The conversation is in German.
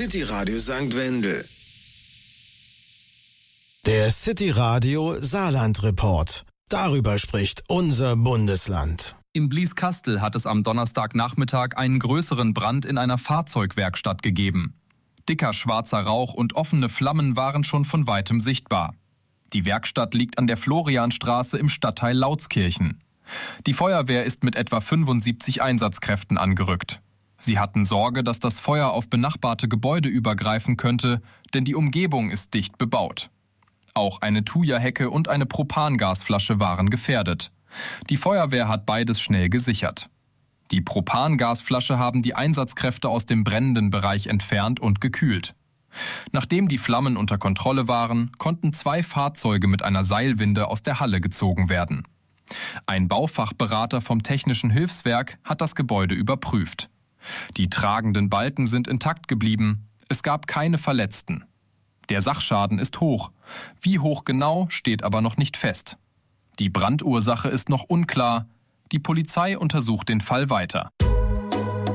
City Radio St. Wendel. Der City Radio Saarland Report. Darüber spricht unser Bundesland. Im Blieskastel hat es am Donnerstagnachmittag einen größeren Brand in einer Fahrzeugwerkstatt gegeben. Dicker schwarzer Rauch und offene Flammen waren schon von weitem sichtbar. Die Werkstatt liegt an der Florianstraße im Stadtteil Lautskirchen. Die Feuerwehr ist mit etwa 75 Einsatzkräften angerückt. Sie hatten Sorge, dass das Feuer auf benachbarte Gebäude übergreifen könnte, denn die Umgebung ist dicht bebaut. Auch eine Thuja-Hecke und eine Propangasflasche waren gefährdet. Die Feuerwehr hat beides schnell gesichert. Die Propangasflasche haben die Einsatzkräfte aus dem brennenden Bereich entfernt und gekühlt. Nachdem die Flammen unter Kontrolle waren, konnten 2 Fahrzeuge mit einer Seilwinde aus der Halle gezogen werden. Ein Baufachberater vom Technischen Hilfswerk hat das Gebäude überprüft. Die tragenden Balken sind intakt geblieben. Es gab keine Verletzten. Der Sachschaden ist hoch. Wie hoch genau, steht aber noch nicht fest. Die Brandursache ist noch unklar. Die Polizei untersucht den Fall weiter.